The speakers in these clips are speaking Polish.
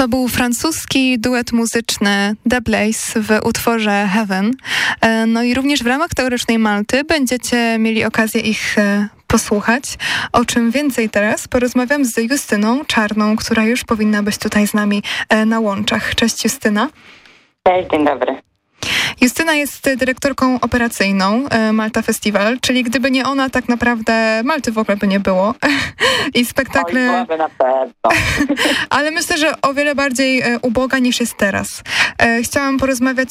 To był francuski duet muzyczny The Blaze w utworze Heaven. No i również w ramach Tegorocznej Malty będziecie mieli okazję ich posłuchać. O czym więcej teraz porozmawiam z Justyną Czarną, która już powinna być tutaj z nami na łączach. Cześć Justyna. Cześć, dzień dobry. Justyna jest dyrektorką operacyjną Malta Festival, czyli gdyby nie ona, tak naprawdę Malty w ogóle by nie było. I spektakle... byłaby na pewno. Ale myślę, że o wiele bardziej uboga niż jest teraz. Chciałam porozmawiać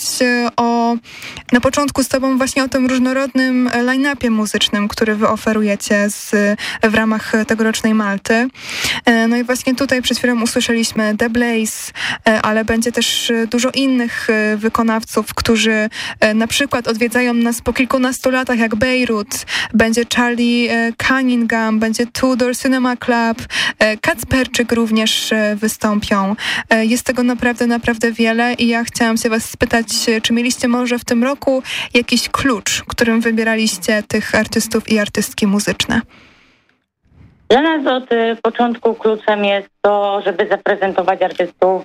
na początku z tobą właśnie o tym różnorodnym line-upie muzycznym, który wy oferujecie w ramach tegorocznej Malty. No i właśnie tutaj przed chwilą usłyszeliśmy The Blaze, ale będzie też dużo innych wykonawców, którzy na przykład odwiedzają nas po kilkunastu latach, jak Beirut, będzie Charlie Cunningham, będzie Tudor Cinema Club, Kacperczyk również wystąpią. Jest tego naprawdę wiele i ja chciałam się was spytać, czy mieliście może w tym roku jakiś klucz, którym wybieraliście tych artystów i artystki muzyczne? Dla nas od początku kluczem jest to, żeby zaprezentować artystów,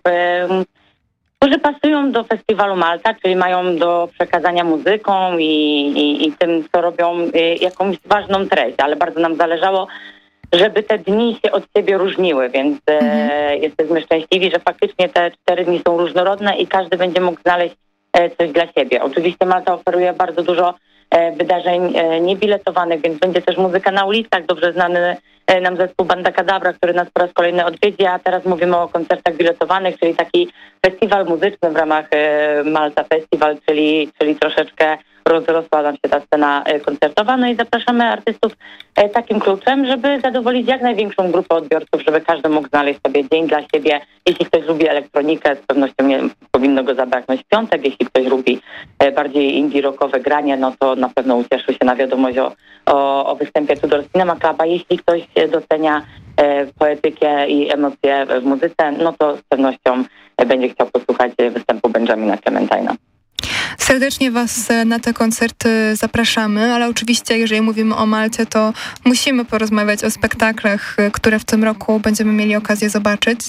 którzy pasują do festiwalu Malta, czyli mają do przekazania muzyką i tym, co robią, jakąś ważną treść, ale bardzo nam zależało, żeby te dni się od siebie różniły, więc jesteśmy szczęśliwi, że faktycznie te 4 dni są różnorodne i każdy będzie mógł znaleźć coś dla siebie. Oczywiście Malta oferuje bardzo dużo wydarzeń niebiletowanych, więc będzie też muzyka na ulicach, dobrze znany nam zespół Banda Kadabra, który nas po raz kolejny odwiedzi, a teraz mówimy o koncertach biletowanych, czyli taki festiwal muzyczny w ramach Malta Festival, czyli troszeczkę rozrosła nam się ta scena koncertowa, no i zapraszamy artystów takim kluczem, żeby zadowolić jak największą grupę odbiorców, żeby każdy mógł znaleźć sobie dzień dla siebie. Jeśli ktoś lubi elektronikę, z pewnością nie powinno go zabraknąć w piątek. Jeśli ktoś lubi bardziej indie rockowe granie, no to na pewno ucieszy się na wiadomość o występie Tudor Cinema Club. A jeśli ktoś docenia poetykę i emocje w muzyce, no to z pewnością będzie chciał posłuchać występu Benjamina Clementine'a. Serdecznie was na te koncerty zapraszamy, ale oczywiście, jeżeli mówimy o Malcie, to musimy porozmawiać o spektaklach, które w tym roku będziemy mieli okazję zobaczyć.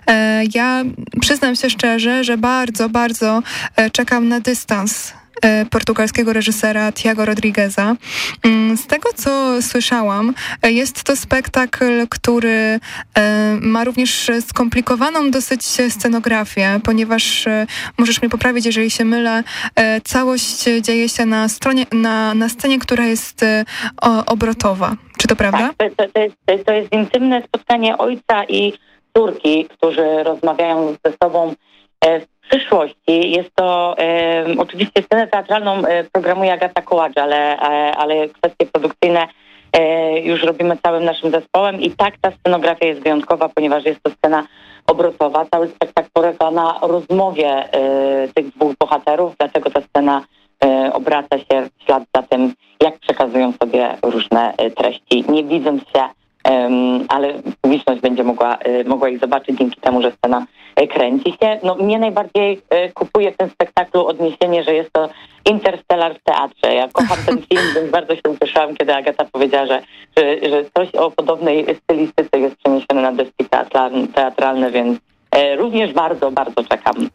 Ja przyznam się szczerze, że bardzo czekam na Dystans portugalskiego reżysera Tiago Rodrigueza. Z tego, co słyszałam, jest to spektakl, który ma również skomplikowaną dosyć scenografię, ponieważ, możesz mnie poprawić, jeżeli się mylę, całość dzieje się na scenie, która jest obrotowa. Czy to prawda? Tak, to jest intymne spotkanie ojca i córki, którzy rozmawiają ze sobą w przyszłości. Jest to oczywiście scenę teatralną programuje Agata Kołacz, ale kwestie produkcyjne już robimy całym naszym zespołem i tak ta scenografia jest wyjątkowa, ponieważ jest to scena obrotowa. Cały spektakl polega na rozmowie tych dwóch bohaterów, dlatego ta scena obraca się w ślad za tym, jak przekazują sobie różne treści, nie widząc się, ale publiczność będzie mogła ich zobaczyć dzięki temu, że scena kręci się. No, mnie najbardziej kupuje w tym spektaklu odniesienie, że jest to Interstellar w teatrze. Ja kocham ten film, więc bardzo się ucieszyłam, kiedy Agata powiedziała, że coś o podobnej stylistyce jest przeniesione na deski teatralne, więc również bardzo czekam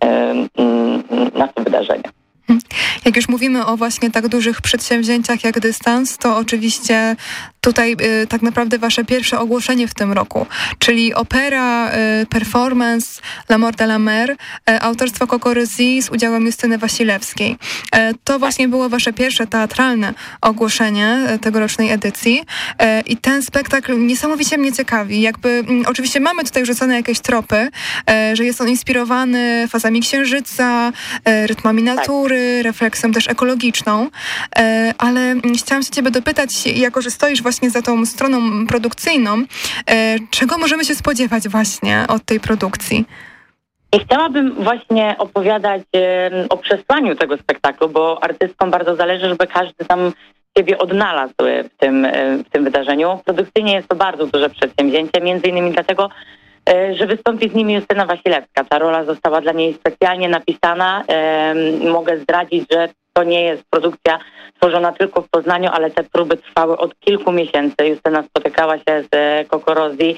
na to wydarzenie. Jak już mówimy o właśnie tak dużych przedsięwzięciach jak Dystans, to oczywiście tutaj tak naprawdę wasze pierwsze ogłoszenie w tym roku, czyli opera, performance La Mort de la Mer, autorstwa Coco Rosie z udziałem Justyny Wasilewskiej. To właśnie było wasze pierwsze teatralne ogłoszenie tegorocznej edycji i ten spektakl niesamowicie mnie ciekawi. Oczywiście mamy tutaj rzucone jakieś tropy, że jest on inspirowany fazami księżyca, rytmami natury, refleksją też ekologiczną, ale chciałam się ciebie dopytać, jako że stoisz właśnie za tą stroną produkcyjną, czego możemy się spodziewać właśnie od tej produkcji? I chciałabym właśnie opowiadać o przesłaniu tego spektaklu, bo artystom bardzo zależy, żeby każdy tam siebie odnalazł w tym wydarzeniu. Produkcyjnie jest to bardzo duże przedsięwzięcie, między innymi dlatego, że wystąpi z nimi Justyna Wasilewska. Ta rola została dla niej specjalnie napisana. Mogę zdradzić, że to nie jest produkcja tworzona tylko w Poznaniu, ale te próby trwały od kilku miesięcy. Justyna spotykała się z Coco Rosie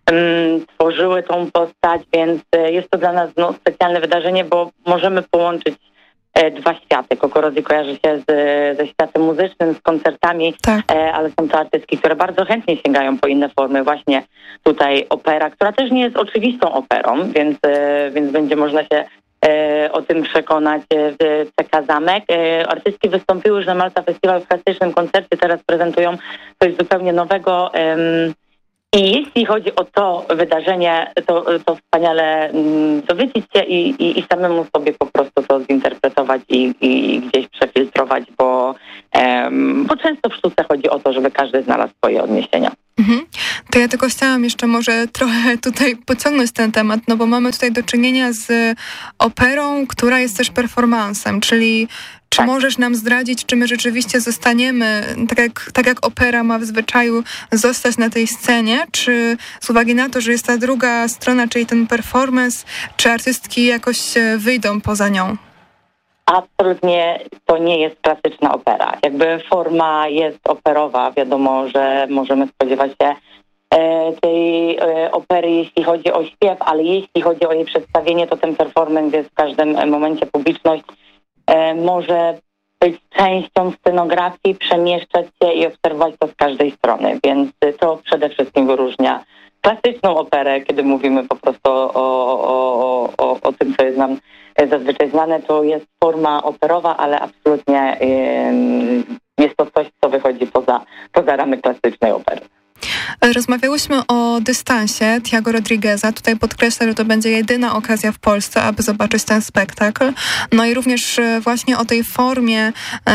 tworzyły tą postać, więc jest to dla nas specjalne wydarzenie, bo możemy połączyć dwa światy. Kokorozji kojarzy się ze światem muzycznym, z koncertami, tak. Ale są to artystki, które bardzo chętnie sięgają po inne formy. Właśnie tutaj opera, która też nie jest oczywistą operą, więc będzie można się o tym przekonać w CK Zamek. Artystki wystąpiły już na Malta Festival w klasycznym koncercie, teraz prezentują coś zupełnie nowego. I jeśli chodzi o to wydarzenie, to wspaniale dowiedzieć się i samemu sobie po prostu to zinterpretować i gdzieś przefiltrować, bo często w sztuce chodzi o to, żeby każdy znalazł swoje odniesienia. To ja tylko chciałam jeszcze może trochę tutaj pociągnąć ten temat, no bo mamy tutaj do czynienia z operą, która jest też performansem, czyli czy możesz nam zdradzić, czy my rzeczywiście zostaniemy, tak jak opera ma w zwyczaju zostać na tej scenie, czy z uwagi na to, że jest ta druga strona, czyli ten performance, czy artystki jakoś wyjdą poza nią? Absolutnie to nie jest klasyczna opera. Jakby forma jest operowa. Wiadomo, że możemy spodziewać się tej opery, jeśli chodzi o śpiew, ale jeśli chodzi o jej przedstawienie, to ten performance jest w każdym momencie publiczność. Może być częścią scenografii, przemieszczać się i obserwować to z każdej strony, więc to przede wszystkim wyróżnia klasyczną operę, kiedy mówimy po prostu o tym, co jest nam zazwyczaj znane, to jest forma operowa, ale absolutnie jest to coś, co wychodzi poza ramy klasycznej opery. Rozmawiałyśmy o dystansie Tiago Rodrigueza. Tutaj podkreślę, że to będzie jedyna okazja w Polsce, aby zobaczyć ten spektakl. No i również właśnie o tej formie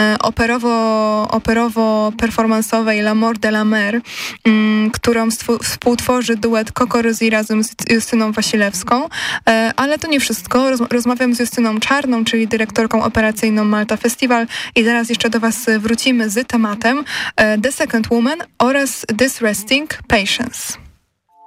operowo-performansowej L'Amour de la Mer, którą współtworzy duet Kokorozji razem z Justyną Wasilewską. Ale to nie wszystko. Rozmawiam z Justyną Czarną, czyli dyrektorką operacyjną Malta Festival i zaraz jeszcze do Was wrócimy z tematem The Second Woman oraz This Resting Patience.